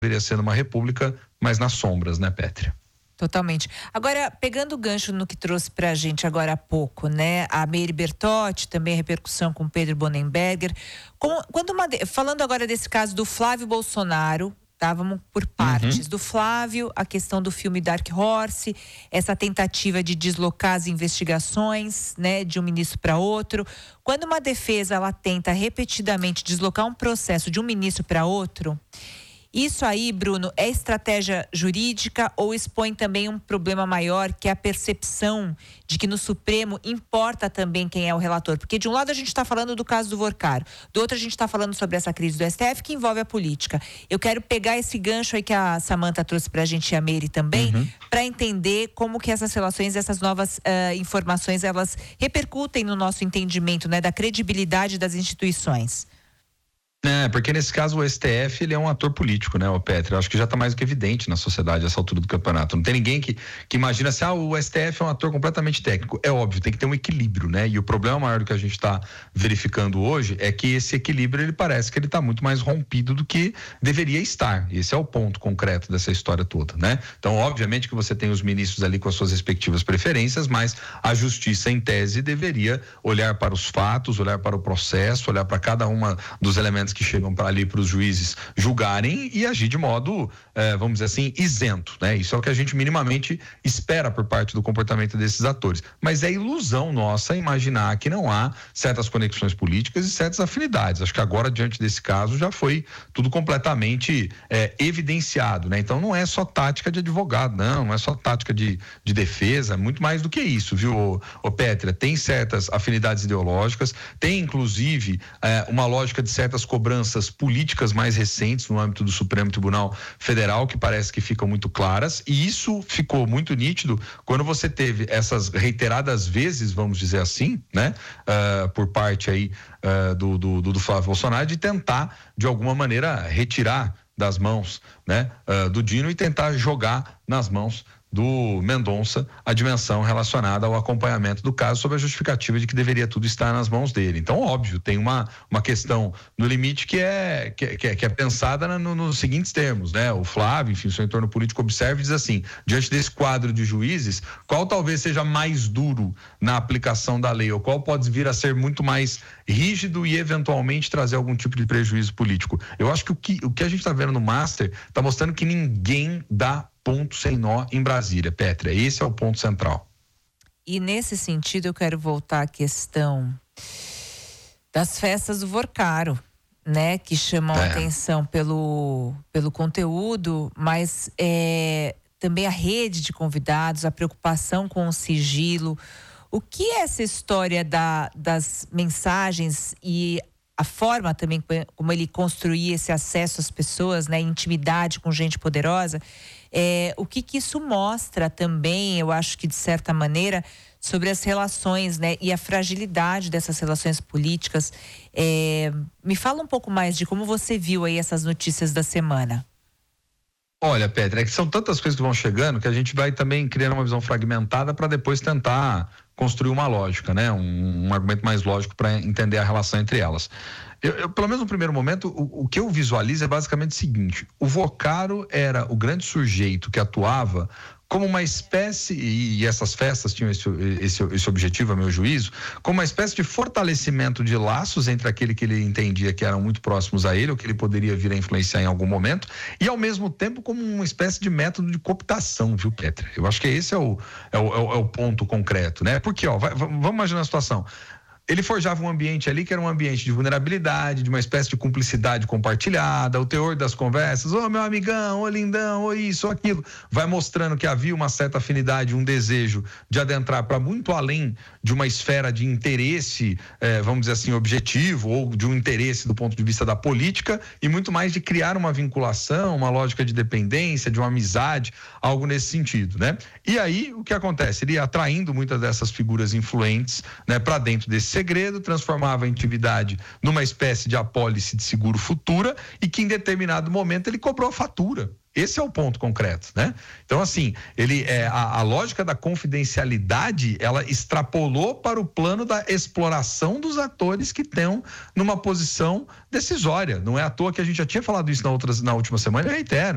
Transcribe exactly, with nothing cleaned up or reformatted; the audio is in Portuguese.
deveria ser numa república, mas nas sombras, né, Pétria? Totalmente. Agora, pegando o gancho no que trouxe pra gente agora há pouco, né? A Meire Bertotti, também a repercussão com Pedro Bonenberger. Com, quando uma, falando agora desse caso do Flávio Bolsonaro, tá? Vamos por partes. Uhum. Do Flávio, a questão do filme Dark Horse, essa tentativa de deslocar as investigações, né? De um ministro para outro. Quando uma defesa, ela tenta repetidamente deslocar um processo de um ministro para outro, isso aí, Bruno, é estratégia jurídica ou expõe também um problema maior, que é a percepção de que no Supremo importa também quem é o relator? Porque de um lado a gente está falando do caso do Vorcaro, do outro a gente está falando sobre essa crise do S T F que envolve a política. Eu quero pegar esse gancho aí que a Samantha trouxe para a gente e a Meire também, uhum. para entender como que essas relações, essas novas uh, informações, elas repercutem no nosso entendimento, né, da credibilidade das instituições. É, porque nesse caso o S T F, ele é um ator político, né, o Petri? Eu acho que já está mais do que evidente na sociedade essa altura do campeonato. Não tem ninguém que, que imagina assim, ah, o S T F é um ator completamente técnico. É óbvio, tem que ter um equilíbrio, né? E o problema maior do que a gente está verificando hoje é que esse equilíbrio, ele parece que ele está muito mais rompido do que deveria estar. Esse é o ponto concreto dessa história toda, né? Então, obviamente que você tem os ministros ali com as suas respectivas preferências, mas a justiça, em tese, deveria olhar para os fatos, olhar para o processo, olhar para cada uma dos elementos que chegam para ali para os juízes julgarem e agir de modo, eh, vamos dizer assim, isento, né? Isso é o que a gente minimamente espera por parte do comportamento desses atores. Mas é ilusão nossa imaginar que não há certas conexões políticas e certas afinidades. Acho que agora, diante desse caso, já foi tudo completamente eh, evidenciado, né? Então não é só tática de advogado, não, não é só tática de, de defesa, muito mais do que isso, viu, ô, ô Pétria? Tem certas afinidades ideológicas, tem inclusive eh, uma lógica de certas cobranças políticas mais recentes no âmbito do Supremo Tribunal Federal, que parece que ficam muito claras, e isso ficou muito nítido quando você teve essas reiteradas vezes, vamos dizer assim, né, uh, por parte aí uh, do, do, do Flávio Bolsonaro, de tentar, de alguma maneira, retirar das mãos, né, uh, do Dino e tentar jogar nas mãos do Mendonça a dimensão relacionada ao acompanhamento do caso, sob a justificativa de que deveria tudo estar nas mãos dele. Então, óbvio, tem uma, uma questão no limite que é, que, que é, que é pensada no, nos seguintes termos, né? O Flávio, enfim, o seu entorno político observa e diz assim, diante desse quadro de juízes, qual talvez seja mais duro na aplicação da lei, ou qual pode vir a ser muito mais rígido e eventualmente trazer algum tipo de prejuízo político. Eu acho que o que, o que a gente está vendo no Master está mostrando que ninguém dá ponto sem nó em Brasília, Pétria. Esse é o ponto central. E nesse sentido eu quero voltar à questão das festas do Vorcaro, né? Que chamam é. atenção pelo, pelo conteúdo, mas é, também a rede de convidados, a preocupação com o sigilo. O que é essa história da, das mensagens e a forma também como ele construía esse acesso às pessoas, né? Intimidade com gente poderosa. É, o que que isso mostra também, eu acho que de certa maneira, sobre as relações, né? E a fragilidade dessas relações políticas. É, me fala um pouco mais de como você viu aí essas notícias da semana. Olha, Pedro, é que são tantas coisas que vão chegando que a gente vai também criando uma visão fragmentada para depois tentar construir uma lógica, né? Um, um argumento mais lógico para entender a relação entre elas. Eu, eu, pelo menos no primeiro momento, o, o que eu visualizo é basicamente o seguinte: o Vorcaro era o grande sujeito que atuava como uma espécie, e essas festas tinham esse, esse, esse objetivo, a meu juízo, como uma espécie de fortalecimento de laços entre aquele que ele entendia que eram muito próximos a ele, ou que ele poderia vir a influenciar em algum momento, e ao mesmo tempo como uma espécie de método de cooptação, viu, Petra? Eu acho que esse é o, é o, é o ponto concreto, né? Porque, ó, vai, vamos imaginar a situação. Ele forjava um ambiente ali que era um ambiente de vulnerabilidade, de uma espécie de cumplicidade compartilhada, o teor das conversas, ô oh, meu amigão, ô oh, lindão, ô oh, isso, ou aquilo, vai mostrando que havia uma certa afinidade, um desejo de adentrar para muito além de uma esfera de interesse, eh, vamos dizer assim, objetivo, ou de um interesse do ponto de vista da política, e muito mais de criar uma vinculação, uma lógica de dependência, de uma amizade, algo nesse sentido, né? E aí, o que acontece? Ele ia atraindo muitas dessas figuras influentes, né, para dentro desse segredo, transformava a intimidade numa espécie de apólice de seguro futura e que em determinado momento ele cobrou a fatura. Esse é o ponto concreto, né? Então, assim, ele, é, a, a lógica da confidencialidade, ela extrapolou para o plano da exploração dos atores que estão numa posição decisória. Não é à toa que a gente já tinha falado isso na, outras, na última semana, eu reitero.